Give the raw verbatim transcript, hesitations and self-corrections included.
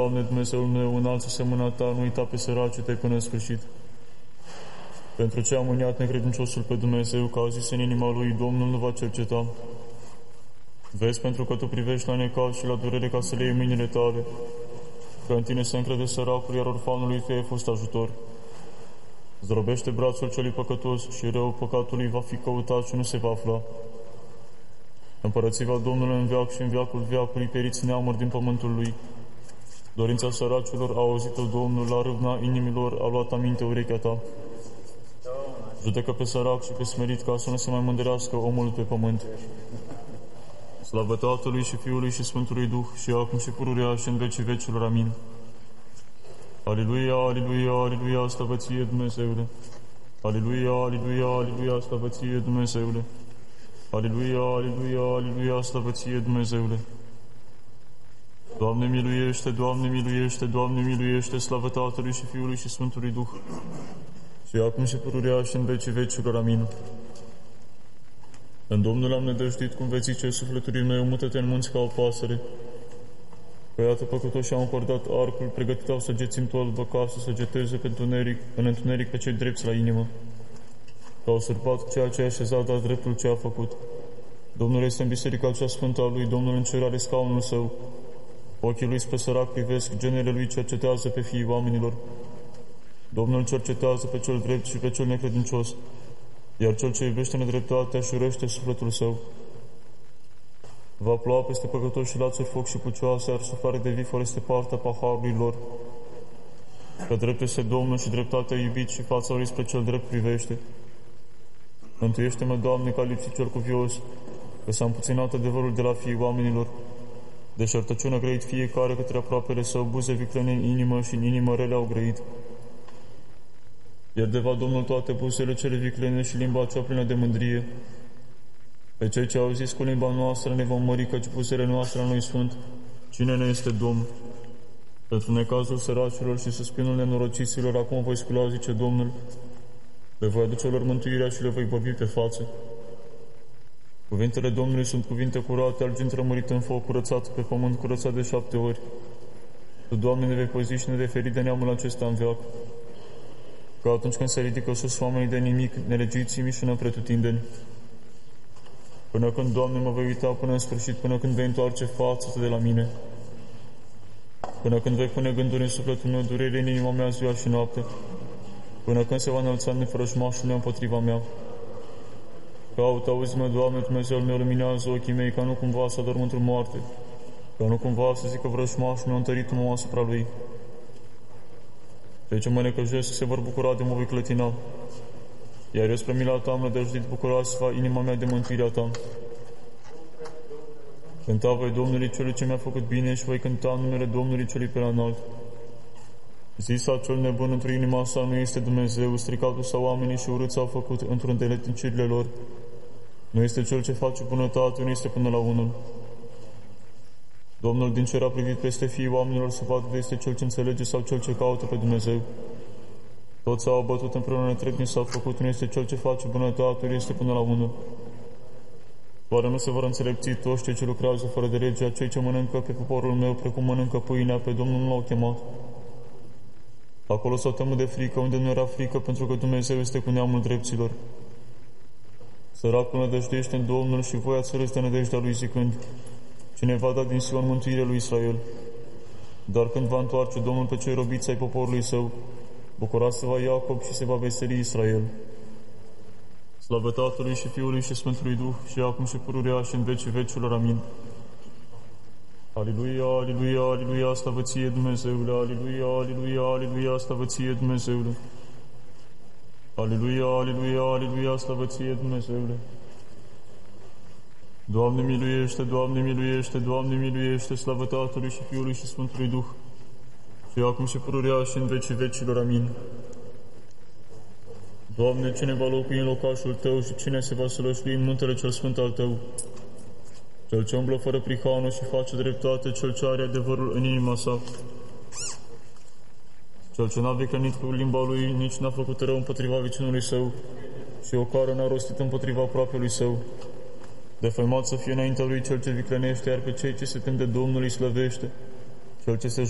Doamne, Dumnezeul meu, înalță-se mâna Ta, nu uita pe săracii Tăi până în sfârșit. Pentru ce a mâniat necredinciosul pe Dumnezeu, că a zis în inima lui, Domnul nu va cerceta. Vezi, pentru că Tu privești la necaz și la durere ca să le iei mâinile Tale, că în Tine se încrede săracul, iar orfanului Tău ai fost ajutor. Zdrobește brațul celui păcătos și rău păcatului va fi căutat și nu se va afla. Împărățiva Domnului în veac și în veacul veacului, periți neamuri din pământul Lui. Dorința săracilor a auzit-o Domnul, la râvna inimilor a luat aminte urechea Ta. Judecă pe sărac și pe smerit, ca să nu se mai mândrească omul pe pământ. Slavă Tatălui și Fiului și Sfântului Duh, și acum și pururea și în vecii vecilor. Amin. Aleluia, aleluia, aleluia, slavă Ție, Dumnezeule! Aleluia, aleluia, aleluia, slavă Ție, Dumnezeule! Aleluia, aleluia, aleluia, slavă Ție, Dumnezeule! Doamne miluiește, Doamne miluiește, Doamne miluiește, slavă Tatălui și Fiului și Sfântului Duh, și acum și pururea și în vecii vecilor. Amin. În Domnul am nădăjduit, cum vezi zice sufletului meu, mută-te în munți ca o pasăre. Că iată păcătoși au încordat arcul, pregătit au săgeți în tolbă, ca să săgeteze pe întuneric, în întuneric pe cei drepți la inimă. Că au sărpat ceea ce a așezat, dar dreptul ce a făcut. Domnul este în biserica cea sfântă a Lui, Domnul în cer are scaunul Său. Ochii Lui spre sărac privesc, genele Lui cercetează pe fiii oamenilor. Domnul cercetează pe cel drept și pe cel necredincios, iar cel ce iubește nedreptatea și urăște sufletul său. Va ploua peste păcătoși și lațuri, foc și pucioase, iar suflare de vifor este partea paharului lor. Că drept este Domnul și dreptatea iubit și fața Lui spre cel drept privește. Mântuiește-mă, Doamne, ca lipsit cel cuvios, că s-a împuținat adevărul de la fiii oamenilor. Deșertăciune a grăit fiecare către aproapele său, buze viclene în inimă și în inimă rele au grăit. Ierdeva Domnul toate buzele cele viclene și limba cea plină de mândrie. Pe cei ce au zis cu limba noastră ne vom mări, căci buzele noastre nu-i sfânt. Cine ne este Domn? Pentru necazul săracilor și suspinul nenorociților, acum voi scula, zice Domnul, le voi aduce lor mântuirea și le voi vorbi pe față. Cuvintele Domnului sunt cuvinte curate, argint rămărit în foc, curățat pe pământ, curățat de șapte ori. Tu, Doamne, ne vei păzi și ne vei feri de neamul acesta în veac. Că atunci când se ridică sus oamenii de nimic, nelegiuiții mișună pretutindeni. Până când, Doamne, mă vei uita până în sfârșit, până când vei întoarce fața de la mine. Până când vei pune gânduri în sufletul meu, durere în inima mea ziua și noapte. Până când se va înălța nefărășmașul meu împotriva mea. Caut, auzi-mă, Doamne, Dumnezeul meu, luminează ochii mei, ca nu cumva să adorm într-o moarte, ca nu cumva să zică vrășmașul meu întărit mă asupra lui. Cei ce mă necăjesc se vor bucura de mă voi clătina, iar eu spre mila Ta am nădăjduit, bucuroasă inima mea de mântuirea Ta. Cânta voi Domnului celui ce mi-a făcut bine și voi cânta numele Domnului celui pe la înalt. Zisa cel nebun într-o inima sa nu este Dumnezeu, stricatul sau oamenii și urâți au făcut într-un deletnicile lor. Nu este cel ce face bunătate, nu este până la unul. Domnul din cer a privit peste fiii oamenilor să vadă de este cel ce înțelege sau cel ce caută pe Dumnezeu. Toți s-au abătut împreună netrebnici s-au făcut, nu este cel ce face bunătate, nu este până la unul. Oare nu se vor înțelepți toți cei ce lucrează fără de legea, cei ce mănâncă pe poporul meu, precum mănâncă pâinea, pe Domnul nu l-au chemat? Acolo s-au temut de frică, unde nu era frică, pentru că Dumnezeu este cu neamul drepților. Săracul nădăjduiește în Domnul și voi ați râs de nădejdea lui zicând, cine va da din Sion mântuirea lui Israel? Dar când va întoarce Domnul pe cei robiți ai poporului său, bucura se va Iacob și se va veseli Israel. Slavă Tatălui și Fiului și Sfântului Duh, și acum și pururea și în vecii vecilor. Amin. Aleluia, aleluia, aleluia, slavă Ție, Dumnezeule, aleluia, aleluia, aleluia, slavă Ție, Dumnezeule. Aleluia, aleluia, aleluia, slavă Ție, Dumnezeule. Doamne miluiește, Doamne miluiește, Doamne miluiește, slavă Tatălui și Fiului și Sfântului Duh, și acum și pururea și în vecii vecilor. Amin. Doamne, cine va locui în locașul Tău și cine se va sălășlui în muntele cel sfânt al Tău? Cel ce umblă fără prihană și face dreptate, cel ce are adevărul în inima sa. Cel ce n-a viclenit cu limba lui, nici n-a făcut rău împotriva vecinului său, și o cară n-a rostit împotriva aproapelui său. Defăimat să fie înaintea lui cel ce viclenește, iar pe cei ce se tem de Domnul îi slăvește. Cel ce se